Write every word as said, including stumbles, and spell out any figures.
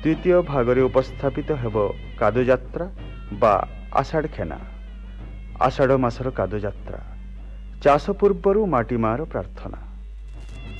द्वितीय भागरे उपस्थापित हेब कादुयात्रा बा आषाढ़ खेना। आषाढ़ मासर कादुयात्रा चाष पूर्वर माटी मार प्रार्थना।